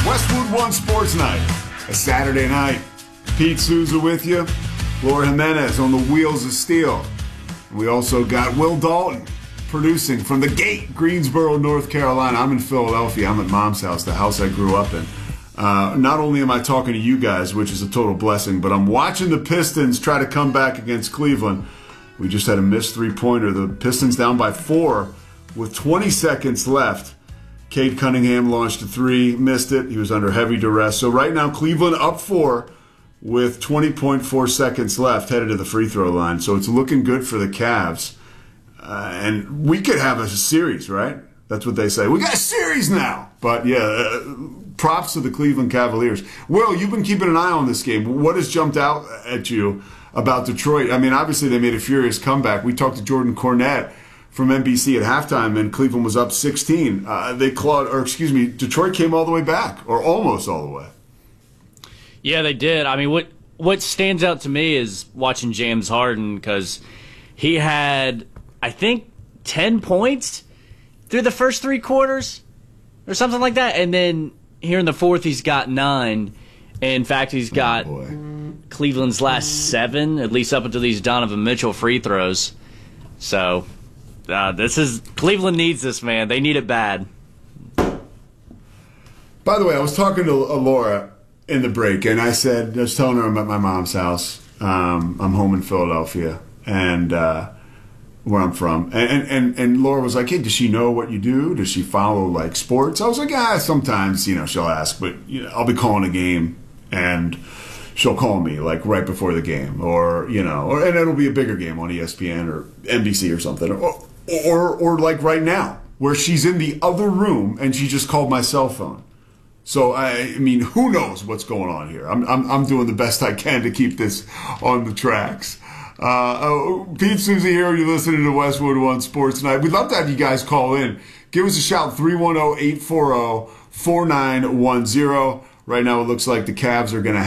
Westwood One Sports Night, a Saturday night. Pete Souza with you. Laura Jimenez on the wheels of steel. We also got Will Dalton producing from the gate, Greensboro, North Carolina. I'm in Philadelphia. I'm at Mom's house, the house I grew up in. Not only am I talking to you guys, which is a total blessing, but I'm watching the Pistons try to come back against Cleveland. We just had a missed three-pointer. The Pistons down by 4 with 20 seconds left. Cade Cunningham launched a three, missed it. He was under heavy duress. So right now, Cleveland up 4 with 20.4 seconds left, headed to the free throw line. So it's looking good for the Cavs. And we could have a series, right? That's what they say. We got a series now. But yeah, props to the Cleveland Cavaliers. Will, you've been keeping an eye on this game. What has jumped out at you about Detroit? I mean, obviously they made a furious comeback. We talked to Jordan Cornette from NBC at halftime, and Cleveland was up 16. Detroit came all the way back, or almost all the way. Yeah, they did. I mean, what stands out to me is watching James Harden, because he had, I think, 10 points through the first 3 quarters or something like that. And then here in the fourth, he's got 9. In fact, he's got Cleveland's last 7, at least up until these Donovan Mitchell free throws. So Cleveland needs this, man. They need it bad. By the way, I was talking to Laura in the break, and I was telling her I'm at my mom's house. I'm home in Philadelphia, and where I'm from. And Laura was like, hey, does she know what you do? Does she follow, like, sports? I was like, sometimes, she'll ask, but, I'll be calling a game, and she'll call me, like, right before the game, and it'll be a bigger game on ESPN or NBC or something, or like right now, where she's in the other room, and she just called my cell phone. So, I mean, who knows what's going on here? I'm doing the best I can to keep this on the tracks. Pete Souza here. You're listening to Westwood One Sports Night. We'd love to have you guys call in. Give us a shout, 310-840-4910. Right now it looks like the Cavs are going to